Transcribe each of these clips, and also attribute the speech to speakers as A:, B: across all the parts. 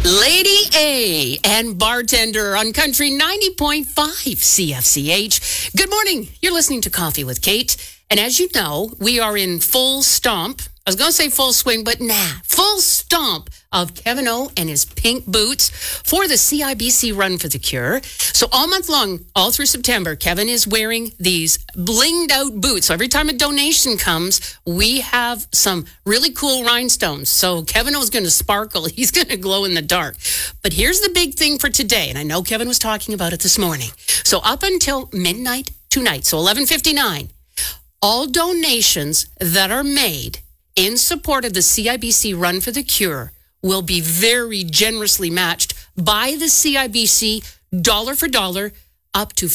A: Lady A and bartender on Country 90.5 CFCH. Good morning. You're listening to Coffee with Kate. And as you know, we are in full stomp. I was going to say full swing, but full stomp of Kevin O and his pink boots for the CIBC Run for the Cure. So all month long, all through September, Kevin is wearing these blinged out boots. So every time a donation comes, we have some really cool rhinestones. So Kevin O is going to sparkle. He's going to glow in the dark. But here's the big thing for today. And I know Kevin was talking about it this morning. So up until midnight tonight, so 11:59, all donations that are made in support of the CIBC Run for the Cure will be very generously matched by the CIBC dollar for dollar up to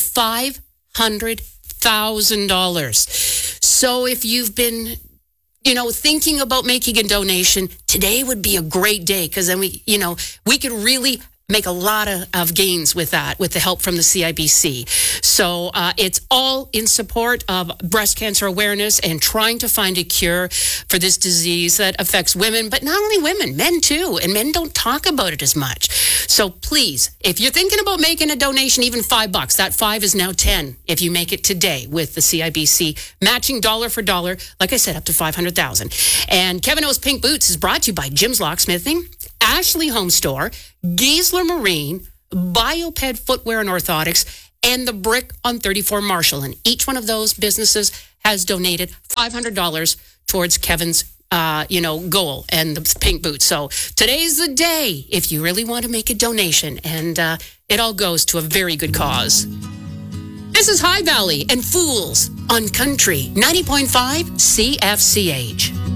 A: $500,000. So if you've been, thinking about making a donation, today would be a great day because then we could really make a lot of gains with that, with the help from the CIBC. So it's all in support of breast cancer awareness and trying to find a cure for this disease that affects women, but not only women, men too. And men don't talk about it as much. So please, if you're thinking about making a donation, even $5, that 5 is now 10 if you make it today with the CIBC matching dollar for dollar, like I said, up to $500,000. And Kevin O's Pink Boots is brought to you by Jim's Locksmithing, Ashley Home Store, Giesler Marine, Bioped Footwear and Orthotics, and the Brick on 34 Marshall. And each one of those businesses has donated $500 towards Kevin's goal and the pink boots. So today's the day if you really want to make a donation, and it all goes to a very good cause. This is High Valley and Fools on Country 90.5 CFCH.